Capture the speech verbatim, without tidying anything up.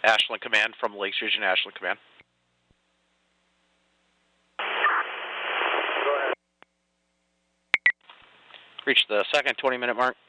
Ashland Command from Lakes Region, Ashland Command. Reach the second twenty minute mark.